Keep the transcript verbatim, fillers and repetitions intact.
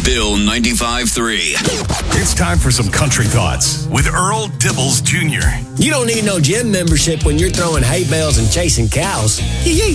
Bill ninety-five three. It's time for some country thoughts with Earl Dibbles Junior You don't need no gym membership when you're throwing hay bales and chasing cows. Yee